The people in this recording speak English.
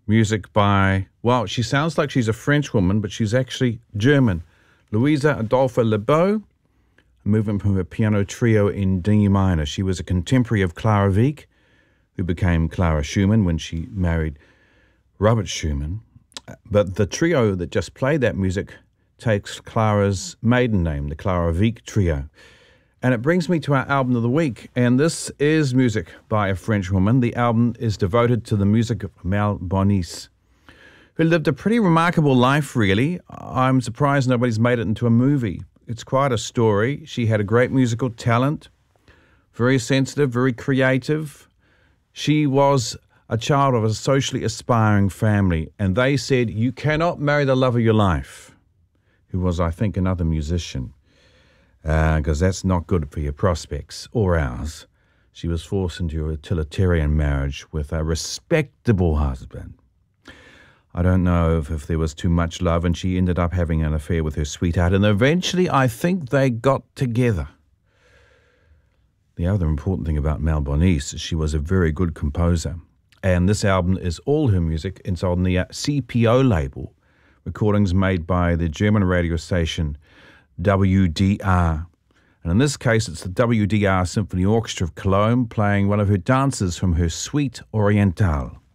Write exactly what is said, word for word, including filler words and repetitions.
Music by, well, she sounds like she's a French woman, but she's actually German. Louisa Adolphe Lebeau, a movement from her piano trio in D minor. She was a contemporary of Clara Wieck, who became Clara Schumann when she married Robert Schumann. But the trio that just played that music takes Clara's maiden name, the Clara Wieck Trio. And it brings me to our album of the week, and this is music by a French woman. The album is devoted to the music of Mel Bonis, who lived a pretty remarkable life, really. I'm surprised nobody's made it into a movie. It's quite a story. She had a great musical talent, very sensitive, very creative. She was a child of a socially aspiring family, and they said, you cannot marry the love of your life, who was, I think, another musician, because uh, that's not good for your prospects or ours. She was forced into a utilitarian marriage with a respectable husband. I don't know if, if there was too much love, and she ended up having an affair with her sweetheart, and eventually I think they got together. The other important thing about Mel Bonis is she was a very good composer, and this album is all her music. It's on the uh, C P O label, recordings made by the German radio station W D R. And in this case, it's the W D R Symphony Orchestra of Cologne playing one of her dances from her Suite Orientale.